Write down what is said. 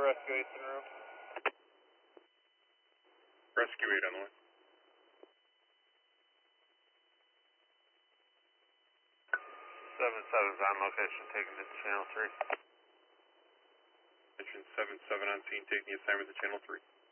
Rescue 8's en route. Rescue 8 on the way. 7-7's on location, taking it to channel 3. Mission 7-7 on scene, taking the assignment to channel 3.